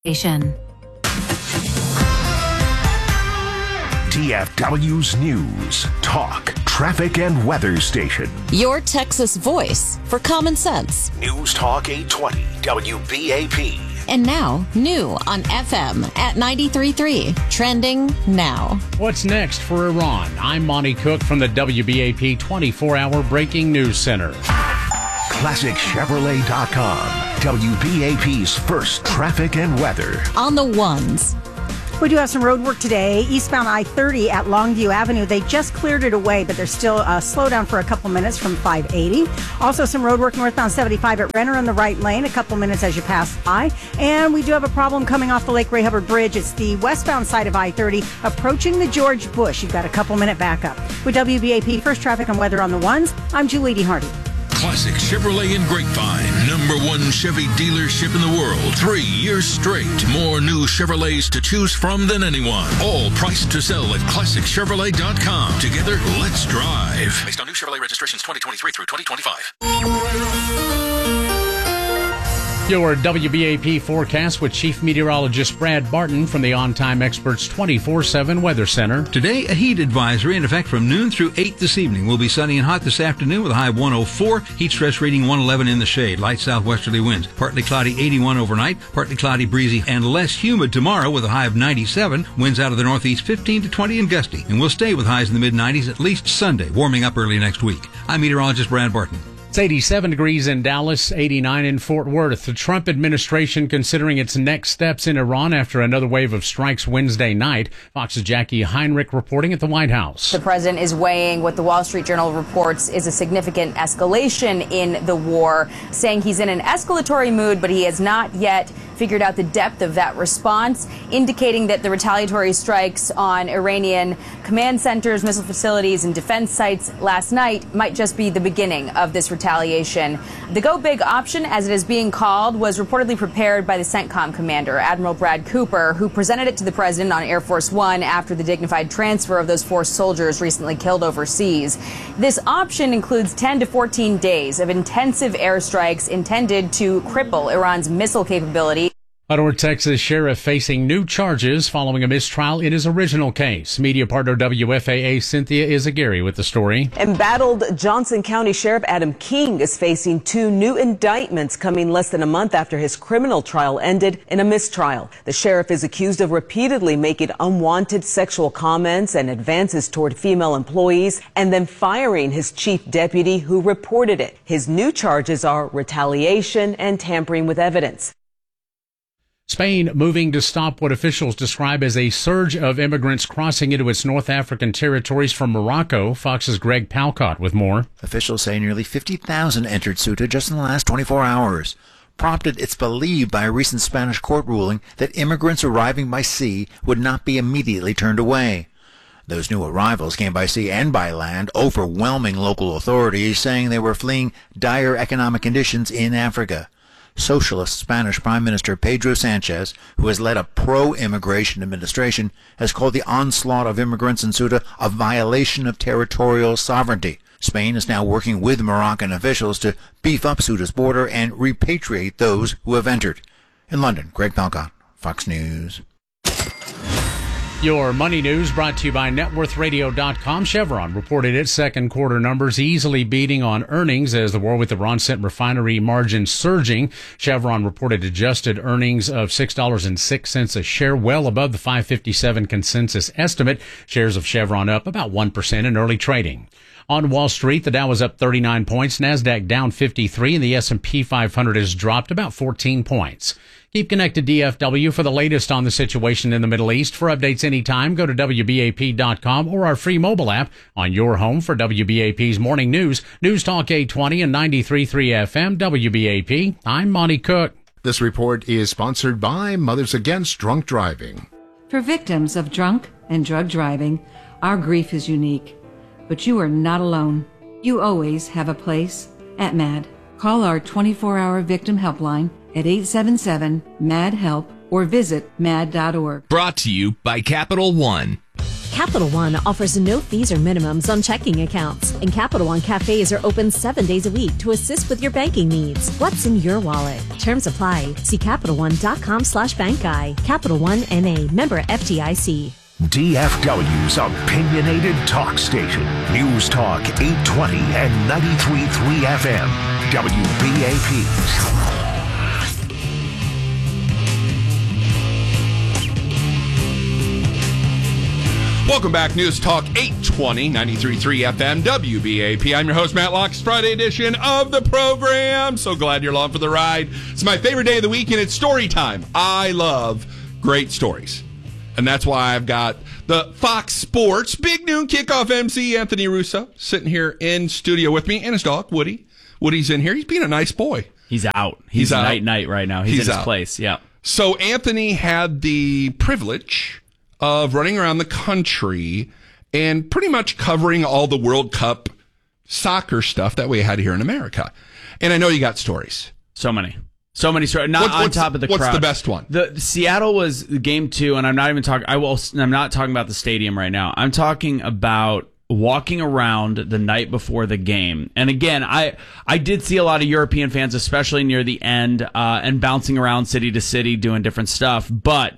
DFW's News, Talk, Traffic, and Weather Station. Your Texas voice for common sense. News Talk 820, WBAP. And now, new on FM at 93.3. Trending now. What's next for Iran? I'm Monty Cook from the WBAP 24-hour Breaking News Center. ClassicChevrolet.com. WBAP's first traffic and weather. On the ones. We do have some road work today. Eastbound I-30 at Longview Avenue. They just cleared it away, but there's still a slowdown for a couple minutes from 580. Also some road work northbound 75 at Renner in the right lane, a couple minutes as you pass by. And we do have a problem coming off the Lake Ray Hubbard Bridge. It's the westbound side of I-30 approaching the George Bush. You've got a couple minute backup. With WBAP First Traffic and Weather on the Ones, I'm Julie D. Hardy. Classic Chevrolet in Grapevine, #1 Chevy dealership in the world. 3 years straight. More new Chevrolets to choose from than anyone. All priced to sell at ClassicChevrolet.com. Together, let's drive. Based on new Chevrolet registrations 2023 through 2025. Your WBAP forecast with Chief Meteorologist Brad Barton from the On Time Experts 24/7 Weather Center. Today, a heat advisory in effect from noon through 8 this evening. Will be sunny and hot this afternoon with a high of 104. Heat stress rating 111 in the shade. Light southwesterly winds. Partly cloudy 81 overnight. Partly cloudy, breezy, and less humid tomorrow with a high of 97. Winds out of the northeast 15 to 20 and gusty. And we'll stay with highs in the mid-90s at least Sunday, warming up early next week. I'm meteorologist Brad Barton. It's 87 degrees in Dallas, 89 in Fort Worth. The Trump administration considering its next steps in Iran after another wave of strikes Wednesday night. Fox's Jackie Heinrich reporting at the White House. The president is weighing what the Wall Street Journal reports is a significant escalation in the war, saying he's in an escalatory mood, but he has not yet figured out the depth of that response, indicating that the retaliatory strikes on Iranian command centers, missile facilities, and defense sites last night might just be the beginning of this retaliation. The Go Big option, as it is being called, was reportedly prepared by the CENTCOM commander, Admiral Brad Cooper, who presented it to the president on Air Force One after the dignified transfer of those 4 soldiers recently killed overseas. This option includes 10 to 14 days of intensive airstrikes intended to cripple Iran's missile capability. A North Texas sheriff facing new charges following a mistrial in his original case. Media partner WFAA Cynthia Izagiri with the story. Embattled Johnson County Sheriff Adam King is facing 2 new indictments coming less than a month after his criminal trial ended in a mistrial. The sheriff is accused of repeatedly making unwanted sexual comments and advances toward female employees and then firing his chief deputy who reported it. His new charges are retaliation and tampering with evidence. Spain moving to stop what officials describe as a surge of immigrants crossing into its North African territories from Morocco. Fox's Greg Palcott with more. Officials say nearly 50,000 entered Ceuta just in the last 24 hours. Prompted, it's believed, by a recent Spanish court ruling that immigrants arriving by sea would not be immediately turned away. Those new arrivals came by sea and by land, overwhelming local authorities, saying they were fleeing dire economic conditions in Africa. Socialist Spanish Prime Minister Pedro Sanchez, who has led a pro-immigration administration, has called the onslaught of immigrants in Ceuta a violation of territorial sovereignty. Spain is now working with Moroccan officials to beef up Ceuta's border and repatriate those who have entered. In London, Greg Palcott, Fox News. Your money news brought to you by NetWorthRadio.com. Chevron reported its second quarter numbers easily beating on earnings as the war with Iran sent refinery margins surging. Chevron reported adjusted earnings of $6.06 a share, well above the $5.57 consensus estimate. Shares of Chevron up about 1% in early trading. On Wall Street, the Dow was up 39 points, NASDAQ down 53, and the S&P 500 has dropped about 14 points. Keep connected DFW for the latest on the situation in the Middle East. For updates anytime, go to WBAP.com or our free mobile app on your home for WBAP's morning news. News Talk 820 and 93.3 FM, WBAP. I'm Monty Cook. This report is sponsored by Mothers Against Drunk Driving. For victims of drunk and drug driving, our grief is unique. But you are not alone. You always have a place at MAD. Call our 24-hour victim helpline at 877-MAD-HELP or visit mad.org. Brought to you by Capital One. Capital One offers no fees or minimums on checking accounts, and Capital One cafes are open 7 days a week to assist with your banking needs. What's in your wallet? Terms apply. See CapitalOne.com/bankguy. Capital One N.A. Member FDIC. DFW's opinionated talk station. News Talk 820 and 93.3 FM. WBAP. Welcome back, News Talk 820, 93.3 FM, WBAP. I'm your host, Matt Locke's Friday edition of the program. So glad you're along for the ride. It's my favorite day of the week, and it's story time. I love great stories. And that's why I've got the Fox Sports Big Noon Kickoff MC, Anthony Russo, sitting here in studio with me, and his dog, Woody. Woody's in here. He's being a nice boy. He's out. He's out. Night right now. He's in his place. Yeah. So Anthony had the privilege of running around the country and pretty much covering all the World Cup soccer stuff that we had here in America. And I know you got stories. So many stories. Not on top of the crowd. What's the best one? The Seattle was game 2, and I'm not even talking. I'm not talking about the stadium right now. I'm talking about walking around the night before the game. And again, I did see a lot of European fans, especially near the end, and bouncing around city to city doing different stuff. But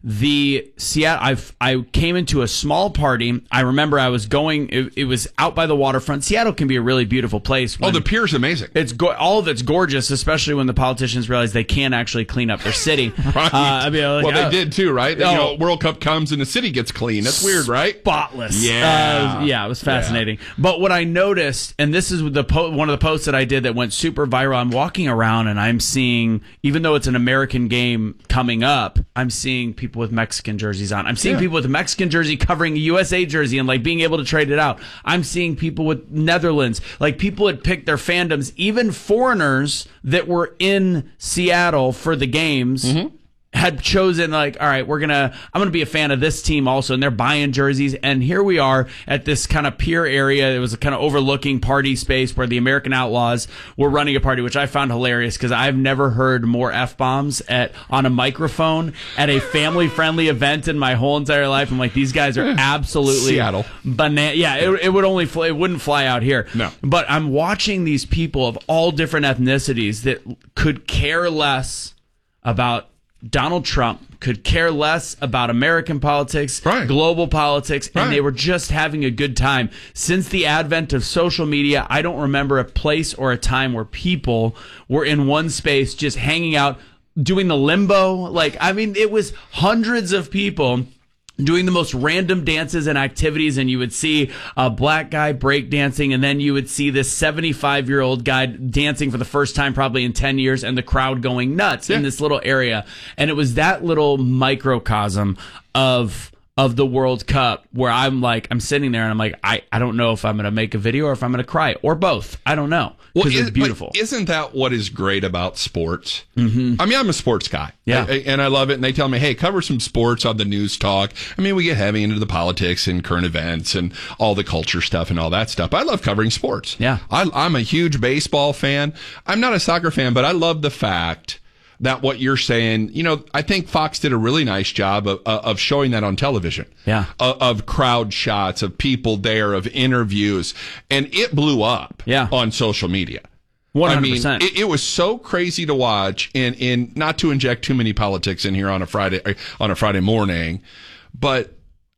the Seattle, I came into a small party. I remember I was going. It was out by the waterfront. Seattle can be a really beautiful place. The pier's amazing. It's all of it's gorgeous, especially when the politicians realize they can't actually clean up their city. Right. They did too, right? World Cup comes and the city gets clean. That's weird, right? Spotless. Yeah. It was fascinating. Yeah. But what I noticed, and this is one of the posts that I did that went super viral. I'm walking around and I'm seeing, even though it's an American game coming up, I'm seeing people with Mexican jerseys on. I'm seeing people with a Mexican jersey covering a USA jersey and like being able to trade it out. I'm seeing people with Netherlands. Like people had picked their fandoms, even foreigners that were in Seattle for the games. Mm-hmm. Had chosen like, all right, I'm going to be a fan of this team also. And they're buying jerseys. And here we are at this kind of pier area. It was a kind of overlooking party space where the American Outlaws were running a party, which I found hilarious because I've never heard more F-bombs on a microphone at a family-friendly event in my whole entire life. I'm like, these guys are absolutely Seattle. Yeah, it wouldn't fly out here. No. But I'm watching these people of all different ethnicities that could care less about Donald Trump, could care less about American politics, global politics, and they were just having a good time. Since the advent of social media, I don't remember a place or a time where people were in one space just hanging out, doing the limbo. It was hundreds of people doing the most random dances and activities, and you would see a black guy breakdancing, and then you would see this 75-year-old guy dancing for the first time probably in 10 years, and the crowd going nuts in this little area. And it was that little microcosm of the World Cup where I'm sitting there and I'm like, I don't know if I'm going to make a video or if I'm going to cry, or both. I don't know. Because it's beautiful. Isn't that what is great about sports? Mm-hmm. I mean, I'm a sports guy. Yeah. And I love it. And they tell me, hey, cover some sports on the News Talk. I mean, we get heavy into the politics and current events and all the culture stuff and all that stuff. But I love covering sports. Yeah. I'm a huge baseball fan. I'm not a soccer fan, but I love the fact that what you're saying, I think Fox did a really nice job of showing that on television. Yeah. Of crowd shots, of people there, of interviews. And it blew up on social media. 100%. I mean, it was so crazy to watch, and not to inject too many politics in here on a Friday morning, but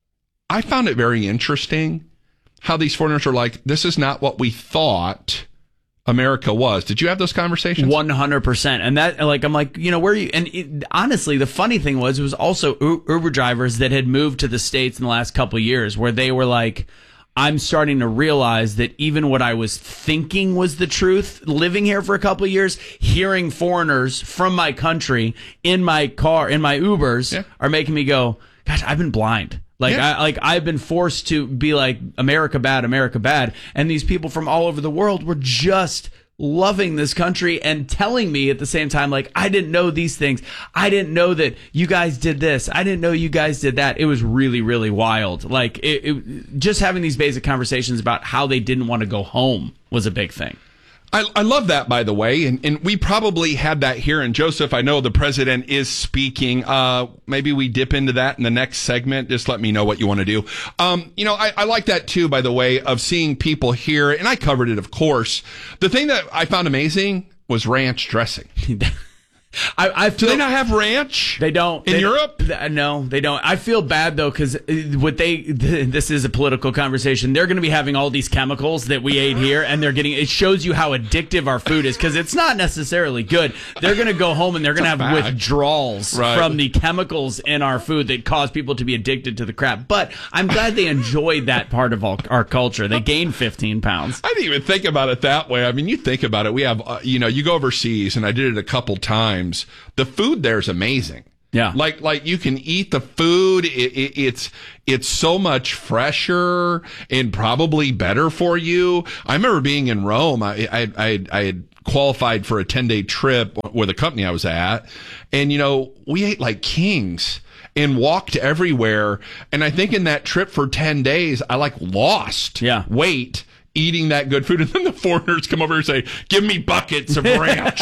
I found it very interesting how these foreigners are like, this is not what we thought America was. Did you have those conversations? 100%. And that, I'm like, where are you? And honestly, the funny thing was, it was also Uber drivers that had moved to the States in the last couple of years where they were like, I'm starting to realize that even what I was thinking was the truth, living here for a couple of years, hearing foreigners from my country in my car, in my Ubers, are making me go, gosh, I've been blind. I've been forced to be like, America bad, and these people from all over the world were just loving this country and telling me at the same time, like, I didn't know these things. I didn't know that you guys did this. I didn't know you guys did that. It was really, really wild. Like, it just having these basic conversations about how they didn't want to go home was a big thing. I love that, by the way, and we probably had that here. And Joseph, I know the president is speaking. Maybe we dip into that in the next segment. Just let me know what you want to do. I like that too, by the way, of seeing people here, and I covered it, of course. The thing that I found amazing was ranch dressing. Do they not have ranch? They don't. In Europe? No, they don't. I feel bad, though, because this is a political conversation. They're going to be having all these chemicals that we ate here, and it shows you how addictive our food is, because it's not necessarily good. They're going to go home, and they're going to have withdrawals from the chemicals in our food that cause people to be addicted to the crap. But I'm glad they enjoyed that part of our culture. They gained 15 pounds. I didn't even think about it that way. I mean, you think about it. We have, you go overseas, and I did it a couple times. The food there is amazing. Yeah. Like you can eat the food. It's so much fresher and probably better for you. I remember being in Rome. I had qualified for a 10-day trip with a company I was at. And, we ate like kings and walked everywhere. And I think in that trip for 10 days, I lost weight eating that good food. And then the foreigners come over and say, give me buckets of ranch.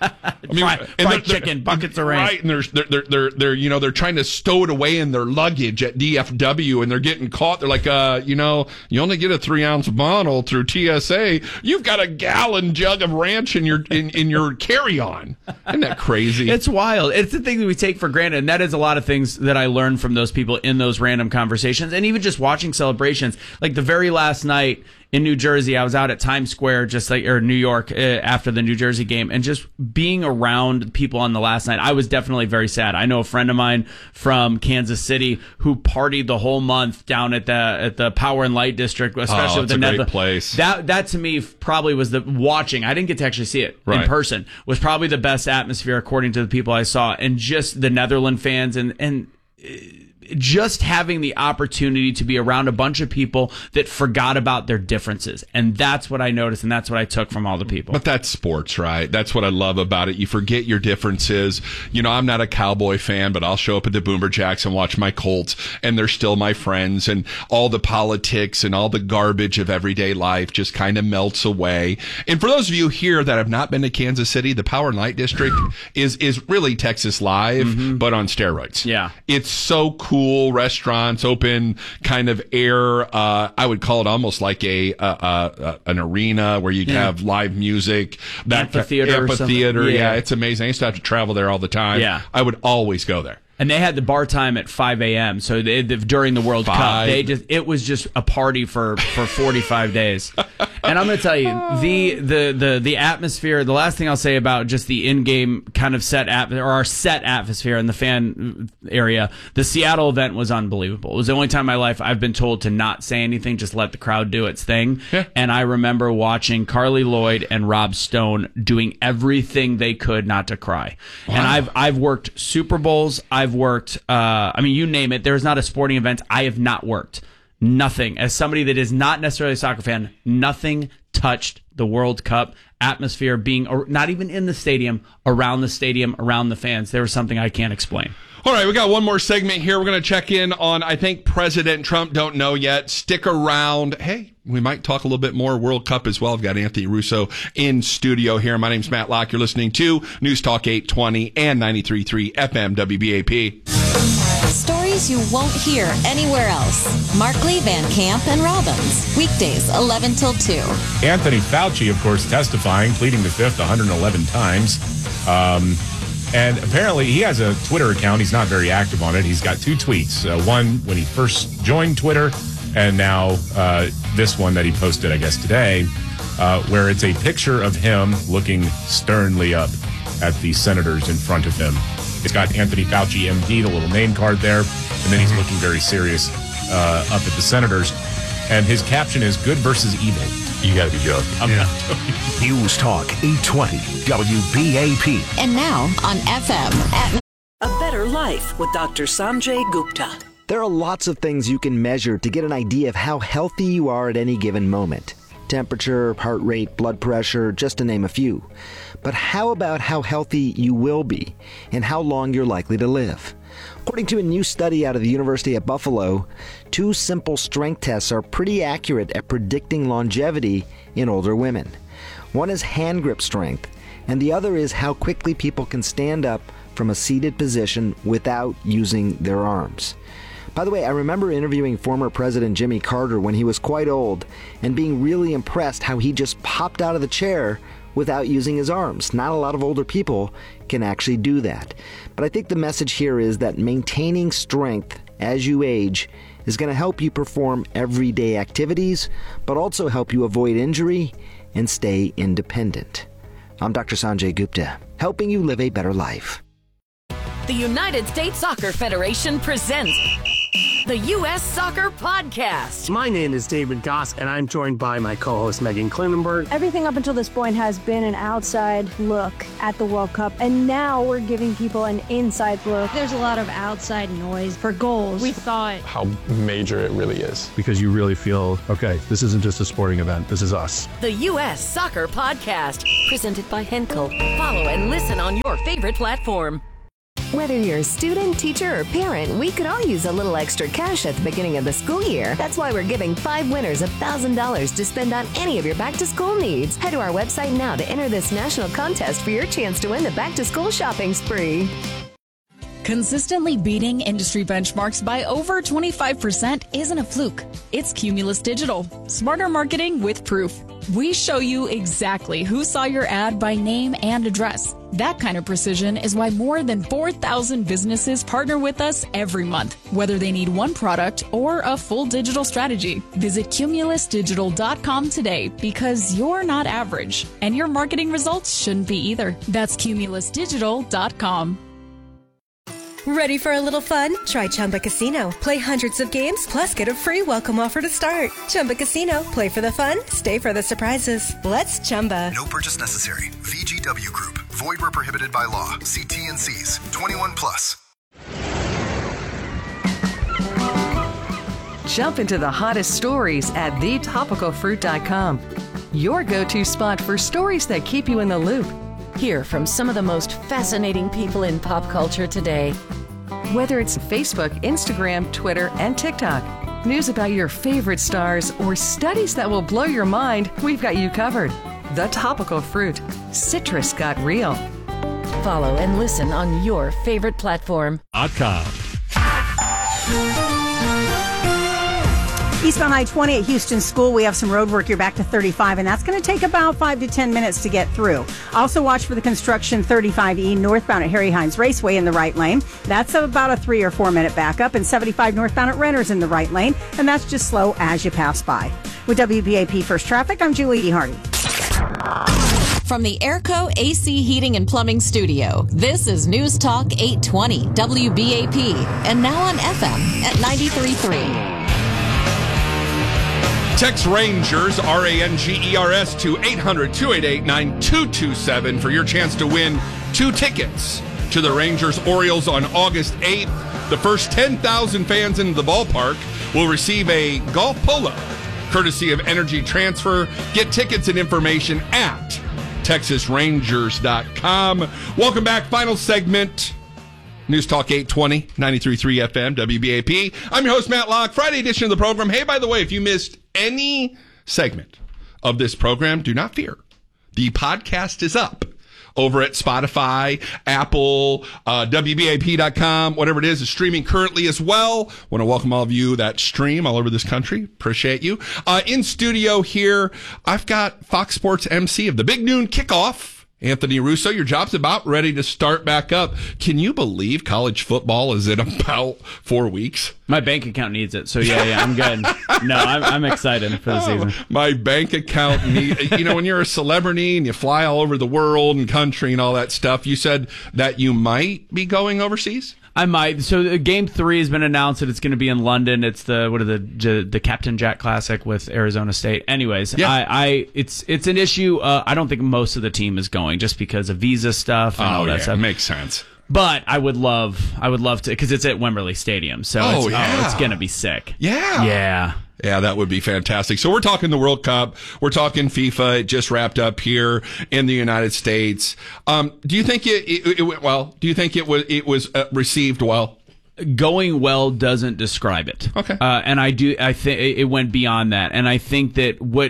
Fried chicken, buckets of ranch. Right. And they're trying to stow it away in their luggage at DFW, and they're getting caught. They're like, you only get a 3-ounce bottle through TSA. You've got a gallon jug of ranch in your carry-on. Isn't that crazy? It's wild. It's the thing that we take for granted. And that is a lot of things that I learned from those people in those random conversations. And even just watching celebrations. Like the very last night in New Jersey, I was out at Times Square, or New York, after the New Jersey game, and just being around people on the last night, I was definitely very sad. I know a friend of mine from Kansas City who partied the whole month down at the Power and Light District, especially with the Netherlands. Great place. That to me probably was watching. I didn't get to actually see it in person. Was probably the best atmosphere according to the people I saw, and just the Netherlands fans and just having the opportunity to be around a bunch of people that forgot about their differences. And that's what I noticed, and that's what I took from all the people. But that's sports, right? That's what I love about it. You forget your differences. I'm not a Cowboy fan, but I'll show up at the Boomer Jacks and watch my Colts, and they're still my friends, and all the politics and all the garbage of everyday life just kind of melts away. And for those of you here that have not been to Kansas City, the Power and Light District is really Texas Live, but on steroids. Yeah. It's so cool. Restaurants, open kind of air. I would call it almost like an arena where you have live music. Amphitheater. Yeah, it's amazing. I used to have to travel there all the time. Yeah. I would always go there. And they had the bar time at 5 a.m. So during the World Cup, it was just a party for 45 days. And I'm going to tell you, the atmosphere. The last thing I'll say about just the in-game kind of set atmosphere in the fan area. The Seattle event was unbelievable. It was the only time in my life I've been told to not say anything, just let the crowd do its thing. Yeah. And I remember watching Carly Lloyd and Rob Stone doing everything they could not to cry. Wow. And I've worked Super Bowls. I've worked, you name it. There's not a sporting event I have not worked. Nothing. As somebody that is not necessarily a soccer fan, nothing touched the World Cup atmosphere, being not even in the stadium, around the fans. There was something I can't explain. All right, we got one more segment here. We're going to check in on, I think, President Trump. Don't know yet. Stick around. Hey, we might talk a little bit more World Cup as well. I've got Anthony Russo in studio here. My name's Matt Locke. You're listening to News Talk 820 and 93.3 FM WBAP. Stories you won't hear anywhere else. Markley, Van Camp, and Robbins. Weekdays, 11 till 2. Anthony Fauci, of course, testifying, pleading the fifth 111 times. And apparently he has a Twitter account. He's not very active on it. He's got 2 tweets. One when he first joined Twitter, and now this one that he posted, I guess, today, where it's a picture of him looking sternly up at the senators in front of him. It's got Anthony Fauci, MD, the little name card there, and then he's looking very serious up at the senators. And his caption is "Good versus evil." You got to be joking. I'm not joking. News Talk 820 WBAP. And now on FM at A Better Life with Dr. Sanjay Gupta. There are lots of things you can measure to get an idea of how healthy you are at any given moment. Temperature, heart rate, blood pressure, just to name a few. But how about how healthy you will be and how long you're likely to live? According to a new study out of the University at Buffalo, 2 simple strength tests are pretty accurate at predicting longevity in older women. One is hand grip strength, and the other is how quickly people can stand up from a seated position without using their arms. By the way, I remember interviewing former President Jimmy Carter when he was quite old and being really impressed how he just popped out of the chair without using his arms. Not a lot of older people can actually do that. But I think the message here is that maintaining strength as you age is going to help you perform everyday activities, but also help you avoid injury and stay independent. I'm Dr. Sanjay Gupta, helping you live a better life. The United States Soccer Federation presents the U.S. Soccer Podcast. My name is David Goss, and I'm joined by my co-host Megan Klinenberg. Everything up until this point has been an outside look at the World Cup, and now we're giving people an inside look. There's a lot of outside noise for goals. We thought how major it really is. Because you really feel, okay, this isn't just a sporting event, this is us. The U.S. Soccer Podcast, presented by Henkel. Follow and listen on your favorite platform. Whether you're a student, teacher, or parent, we could all use a little extra cash at the beginning of the school year. That's why we're giving 5 winners $1,000 to spend on any of your back-to-school needs. Head to our website now to enter this national contest for your chance to win the back-to-school shopping spree. Consistently beating industry benchmarks by over 25% isn't a fluke. It's Cumulus Digital. Smarter marketing with proof. We show you exactly who saw your ad by name and address. That kind of precision is why more than 4,000 businesses partner with us every month, whether they need one product or a full digital strategy. Visit cumulusdigital.com today because you're not average, and your marketing results shouldn't be either. That's cumulusdigital.com. Ready for a little fun? Try Chumba Casino. Play hundreds of games, plus get a free welcome offer to start. Chumba Casino. Play for the fun, stay for the surprises. Let's Chumba. No purchase necessary. VGW Group. Void where prohibited by law. See T&Cs. 21 plus. Jump into the hottest stories at thetopicalfruit.com. Your go-to spot for stories that keep you in the loop. Hear from some of the most fascinating people in pop culture today. Whether it's Facebook, Instagram, Twitter, and TikTok, news about your favorite stars, or studies that will blow your mind, we've got you covered. The Topical Fruit. Citrus got real. Follow and listen on your favorite platform. Eastbound I-20 at Houston School, we have some road work. You're back to 35, and that's going to take about 5 to 10 minutes to get through. Also watch for the construction 35E northbound at Harry Hines Raceway in the right lane. That's about a 3 or 4 minute backup, and 75 northbound at Renner's in the right lane, and that's just slow as you pass by. With WBAP First Traffic, I'm Julie E. Hardy. From the Airco AC Heating and Plumbing Studio, this is News Talk 820 WBAP, and now on FM at 93.3. Text Rangers, RANGERS, to 800-288-9227 for your chance to win 2 tickets to the Rangers-Orioles on August 8th. The first 10,000 fans in the ballpark will receive a golf polo, courtesy of Energy Transfer. Get tickets and information at TexasRangers.com. Welcome back. Final segment. News Talk 820, 93.3 FM, WBAP. I'm your host, Matt Locke. Friday edition of the program. Hey, by the way, if you missed any segment of this program, do not fear. The podcast is up over at Spotify, Apple, WBAP.com, whatever it is streaming currently as well. Want to welcome all of you that stream all over this country. Appreciate you. In studio here, I've got Fox Sports MC of the Big Noon Kickoff, Anthony Russo. Your job's about ready to start back up. Can you believe college football is in about 4 weeks? My bank account needs it, so yeah, I'm good. No, I'm excited for the season. My bank account needs, when you're a celebrity and you fly all over the world and country and all that stuff, you said that you might be going overseas? I might. So Game 3 has been announced that it's going to be in London. It's the Captain Jack Classic with Arizona State. Anyways, yeah. It's an issue. I don't think most of the team is going just because of visa stuff and all that stuff. Makes sense. But I would love to, because it's at Wembley Stadium, so it's going to be sick. Yeah, that would be fantastic. So we're talking the World Cup. We're talking FIFA. It just wrapped up here in the United States. Do you think it went well? Do you think it was received well? Going well doesn't describe it. Okay. And I think it went beyond that. And I think that what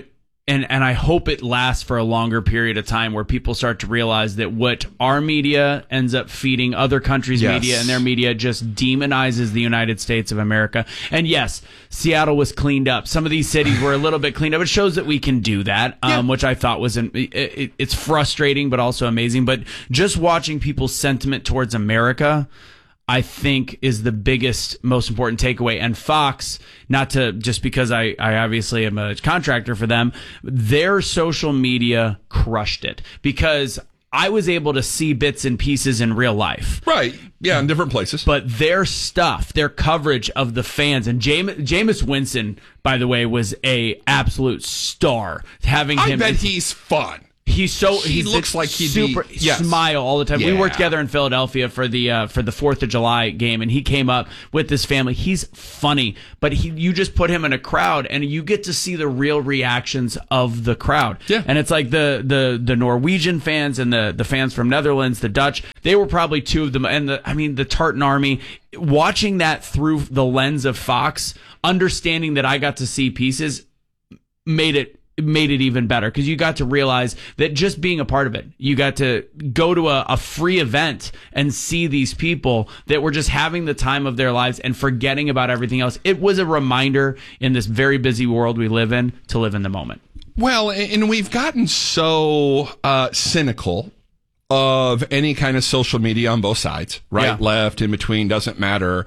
and I hope it lasts for a longer period of time where people start to realize that what our media ends up feeding other countries' media, and their media just demonizes the United States of America. And yes, Seattle was cleaned up. Some of these cities were a little bit cleaned up. It shows that we can do that, which I thought was it's frustrating but also amazing. But just watching people's sentiment towards America, I think, is the biggest, most important takeaway. And Fox, not to just because I obviously am a contractor for them, their social media crushed it because I was able to see bits and pieces in real life. Right. Yeah, in different places. But their stuff, their coverage of the fans, and Jameis Winston, by the way, was a absolute star. Having him, I bet he's fun. He looks like he'd super smile all the time. Yeah. We worked together in Philadelphia for the 4th of July game, and he came up with his family. He's funny, but you just put him in a crowd, and you get to see the real reactions of the crowd. Yeah. And it's like the Norwegian fans and the fans from Netherlands, the Dutch. They were probably two of them, and the Tartan Army. Watching that through the lens of Fox, understanding that I got to see pieces, made it even better because you got to realize that just being a part of it, you got to go to a free event and see these people that were just having the time of their lives and forgetting about everything else. It was a reminder in this very busy world we live in to live in the moment. Well, and we've gotten so cynical of any kind of social media on both sides, right? Yeah. Left, in between, doesn't matter.